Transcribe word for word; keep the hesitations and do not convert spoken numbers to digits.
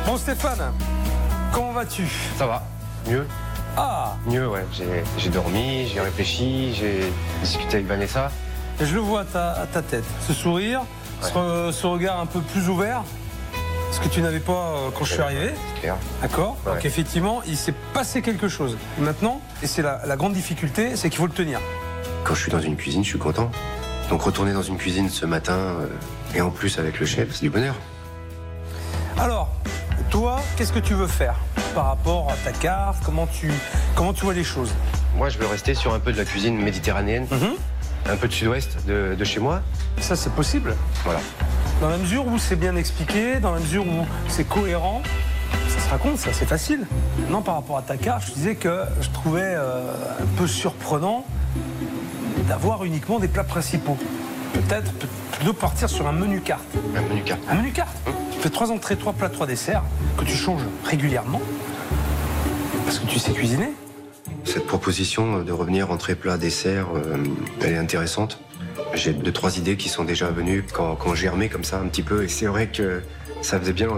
Bon Stéphane, comment vas-tu? Ça va, mieux. Ah, Mieux, ouais. J'ai, j'ai dormi, j'ai réfléchi, j'ai discuté avec Vanessa. je le vois à ta, à ta tête, ce sourire, Ouais. ce, ce regard un peu plus ouvert, ce que tu n'avais pas euh, quand je suis arrivé. C'est clair. D'accord. Ouais. Donc effectivement, il s'est passé quelque chose. Et maintenant, et c'est la, la grande difficulté, c'est qu'il faut le tenir. Quand je suis dans une cuisine, je suis content. Donc retourner dans une cuisine ce matin, euh, et en plus avec le chef, c'est du bonheur. Alors, toi, qu'est-ce que tu veux faire par rapport à ta carte? Comment tu, comment tu vois les choses? Moi, je veux rester sur un peu de la cuisine méditerranéenne, Mhm. un peu de sud-ouest de, de chez moi. Ça, c'est possible. Voilà. Dans la mesure où c'est bien expliqué, dans la mesure où c'est cohérent, ça se raconte, ça, c'est facile. Non, par rapport à ta carte, je disais que je trouvais euh, un peu surprenant d'avoir uniquement des plats principaux. Peut-être plutôt partir sur un menu carte. Un menu carte. Un menu carte. Tu fais trois entrées, trois plats, trois desserts, que tu changes régulièrement, parce que tu sais cuisiner. Cette proposition de revenir entrée, plat, dessert, euh, elle est intéressante. J'ai deux, trois idées qui sont déjà venues quand, quand germait comme ça un petit peu. Et c'est vrai que ça faisait bien